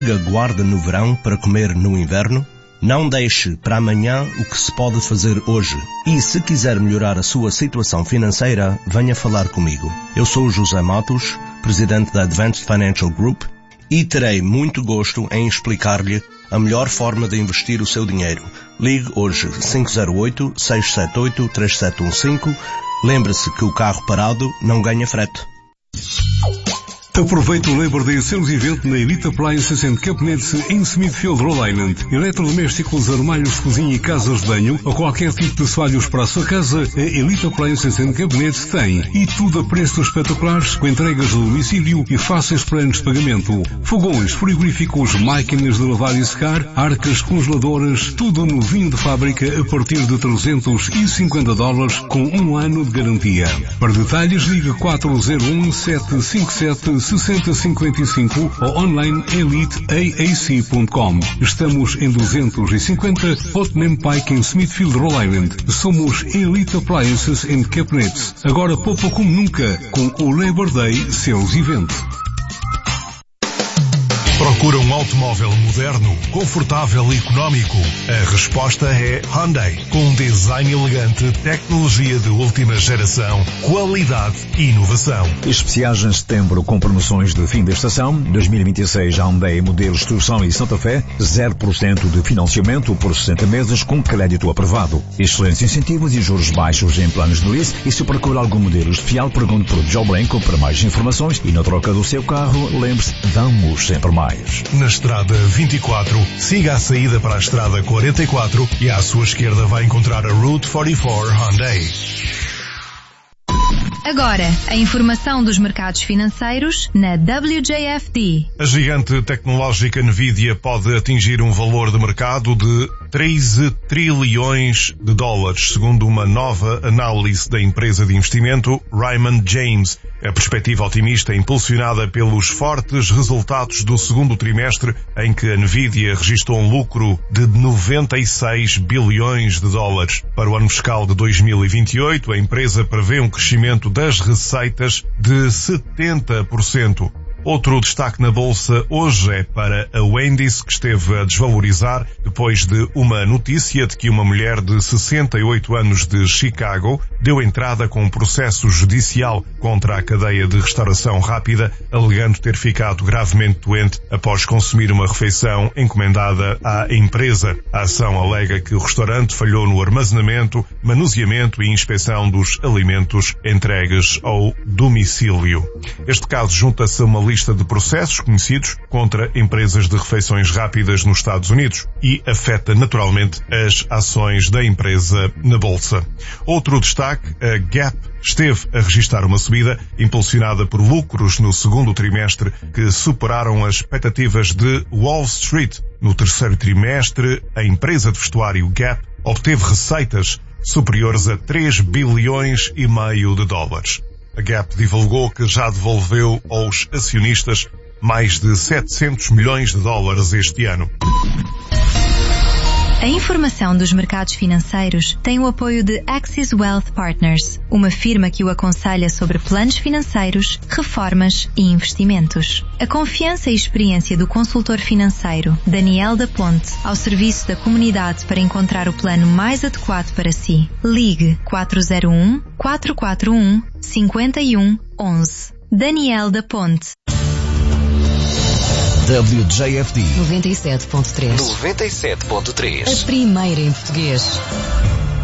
Guarda no verão para comer no inverno? Não deixe para amanhã o que se pode fazer hoje. E se quiser melhorar a sua situação financeira, venha falar comigo. Eu sou o José Matos, presidente da Advanced Financial Group, e terei muito gosto em explicar-lhe a melhor forma de investir o seu dinheiro. Ligue hoje 508-678-3715. Lembre-se que o carro parado não ganha frete. Aproveite o Labor Day Sales Event na Elite Appliances and Cabinets em Smithfield, Rhode Island. Eletrodomésticos, armários de cozinha e casas de banho ou qualquer tipo de assoalhos para a sua casa, a Elite Appliances and Cabinets tem. E tudo a preços espetaculares, com entregas de domicílio e fáceis planos de pagamento. Fogões, frigoríficos, máquinas de lavar e secar, arcas congeladoras, tudo novinho de fábrica a partir de $350 com 1 ano de garantia. Para detalhes, ligue 401-757-6055 ou online eliteaac.com. Estamos em 250 Putnam Pike em Smithfield, Rhode Island. Somos Elite Appliances and Cabinets. Agora poupa como nunca com o Labor Day Sales Event. Procura um automóvel moderno, confortável e económico? A resposta é Hyundai. Com um design elegante, tecnologia de última geração, qualidade e inovação. Especiais em setembro com promoções de fim da estação. 2026 Hyundai modelos Tucson e Santa Fé. 0% de financiamento por 60 meses com crédito aprovado. Excelentes incentivos e juros baixos em planos de lease. E se procura algum modelo especial, pergunte por Joe Blanco para mais informações. E na troca do seu carro, lembre-se, damos sempre mais. Na estrada 24, siga a saída para a estrada 44 e à sua esquerda vai encontrar a Route 44 Hyundai. Agora, a informação dos mercados financeiros na WJFD. A gigante tecnológica Nvidia pode atingir um valor de mercado de 13 trilhões de dólares, segundo uma nova análise da empresa de investimento Raymond James. A perspectiva otimista é impulsionada pelos fortes resultados do segundo trimestre, em que a Nvidia registrou um lucro de 96 bilhões de dólares. Para o ano fiscal de 2028, a empresa prevê um crescimento das receitas de 70%. Outro destaque na bolsa hoje é para a Wendy's, que esteve a desvalorizar depois de uma notícia de que uma mulher de 68 anos de Chicago deu entrada com um processo judicial contra a cadeia de restauração rápida, alegando ter ficado gravemente doente após consumir uma refeição encomendada à empresa. A ação alega que o restaurante falhou no armazenamento, manuseamento e inspeção dos alimentos entregues ao domicílio. Este caso junta-se a uma lista de processos conhecidos contra empresas de refeições rápidas nos Estados Unidos e afeta naturalmente as ações da empresa na bolsa. Outro destaque, a Gap esteve a registrar uma subida impulsionada por lucros no segundo trimestre que superaram as expectativas de Wall Street. No terceiro trimestre, a empresa de vestuário Gap obteve receitas superiores a 3 bilhões e meio de dólares. A Gap divulgou que já devolveu aos acionistas mais de 700 milhões de dólares este ano. A informação dos mercados financeiros tem o apoio de Axis Wealth Partners, uma firma que o aconselha sobre planos financeiros, reformas e investimentos. A confiança e experiência do consultor financeiro Daniel da Ponte ao serviço da comunidade para encontrar o plano mais adequado para si. Ligue 401-441-5111. Daniel da Ponte. WJFD 97.3. 97.3. A primeira em português.